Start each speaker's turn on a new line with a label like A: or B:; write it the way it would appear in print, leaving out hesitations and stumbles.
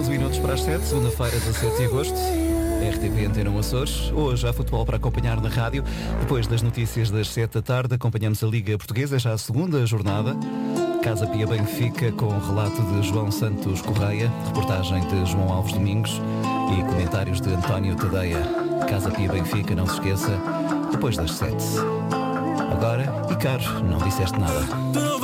A: 11 minutos para as 7, segunda-feira, 17 de agosto. RTP Antena 1 Açores. Hoje há futebol para acompanhar na rádio. Depois das notícias das 7 da tarde, acompanhamos a Liga Portuguesa, já a segunda jornada. Casa Pia Benfica, com relato de João Santos Correia, reportagem de João Alves Domingos e comentários de António Tadeia. Casa Pia Benfica, não se esqueça, depois das 7. Agora, Icaro, não disseste nada.